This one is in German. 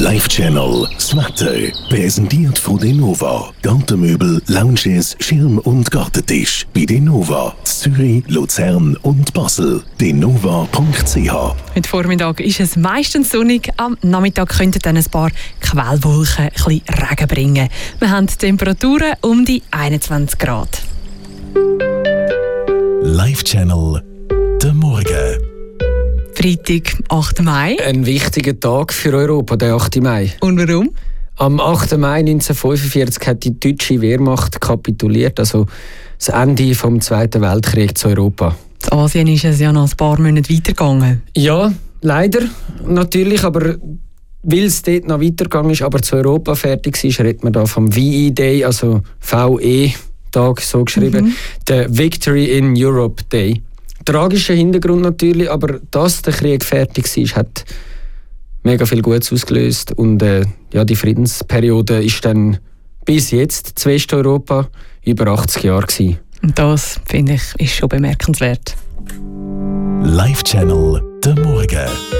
Live Channel, das Wetter, präsentiert von Denova. Gartenmöbel, Lounges, Schirm- und Gartentisch. Bei Denova, Zürich, Luzern und Basel. Denova.ch. Heute Vormittag ist es meistens sonnig. Am Nachmittag könnten dann ein paar Quellwolken ein bisschen Regen bringen. Wir haben Temperaturen um die 21 Grad. Live Channel, der Morgen. Freitag, 8. Mai. Ein wichtiger Tag für Europa, der 8. Mai. Und warum? Am 8. Mai 1945 hat die deutsche Wehrmacht kapituliert, also das Ende des Zweiten Weltkriegs zu Europa. In Asien ist es ja noch ein paar Monate weitergegangen. Ja, leider, natürlich, aber weil es dort noch weitergegangen ist, aber zu Europa fertig ist, redet man da vom VE-Day, also VE-Tag so geschrieben, der Victory in Europe Day. Tragischer Hintergrund natürlich, aber dass der Krieg fertig war, hat mega viel Gutes ausgelöst und die Friedensperiode ist dann bis jetzt zu Westeuropa über 80 Jahre gewesen. Und das, finde ich, ist schon bemerkenswert. Live Channel, der Morgen.